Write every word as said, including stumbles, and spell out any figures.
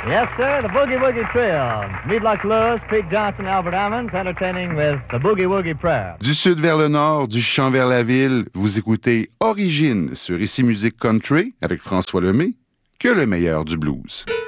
Yes, sir, the Boogie Woogie Trio. Mead Luck Lewis, Pete Johnson, Albert Ammons, entertaining with the Boogie Woogie Prayer. Du sud vers le nord, du champ vers la ville, vous écoutez Origine sur Ici Musique Country avec François Lemay, que le meilleur du blues.